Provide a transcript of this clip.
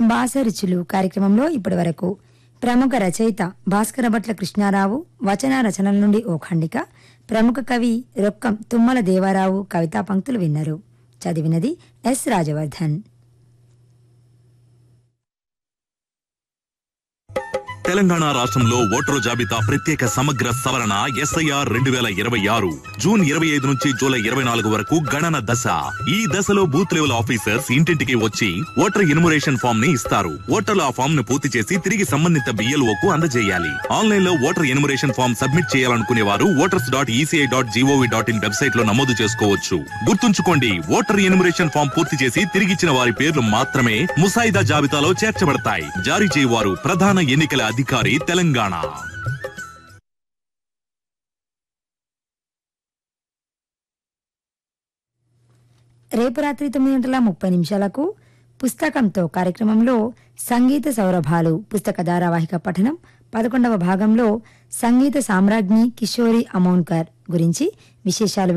బాసరుచులు కార్యక్రమంలో ఇప్పటి వరకు ప్రముఖ రచయిత భాస్కర భట్ల కృష్ణారావు వచన రచనల నుండి ఓ ఖండిక, ప్రముఖ కవి రొక్కం తుమ్మల దేవారావు కవితా పంక్తులు విన్నారు. చదివినది ఎస్ రాజవర్ధన్. తెలంగాణ రాష్ట్రంలో ఓటరు జాబితా ప్రత్యేక సమగ్ర సవరణ SIR 2026 జూన్ 25 నుంచి జూలై 24 వరకు గణన దశ. ఈ దశలో బూత్ లెవెల్ ఆఫీసర్స్ ఇంటింటికి వచ్చి ఓటర్ ఎన్యుమరేషన్ ఫామ్ ని ఇస్తారు. ఓటర్లు ఆ ఫామ్ ను పూర్తి చేసి తిరిగి సంబంధిత BLOకు అందజేయాలి. ఆన్లైన్ లో ఓటర్ ఎన్యుమరేషన్ ఫామ్ సబ్మిట్ చేయాలనుకునే వారు voters.eci.gov.in వెబ్సైట్ లో నమోదు చేసుకోవచ్చు. గుర్తుంచుకోండి, ఓటర్ ఎన్యుమరేషన్ ఫామ్ పూర్తి చేసి తిరిగిచ్చిన వారి పేర్లు మాత్రమే ముసాయిదా జాబితాలో చేర్చబడతాయి. జారీ చేయవారు ప్రధాన ఎన్నికల అధికారి తెలంగాణ. రేపు రాత్రి 9:30 పుస్తకంతో కార్యక్రమంలో సంగీత సౌరభాలు పుస్తక ధారావాహిక పఠనం 11వ భాగంలో సంగీత సామ్రాజ్ఞి కిషోరి అమోన్కర్ గురించి విశేషాలు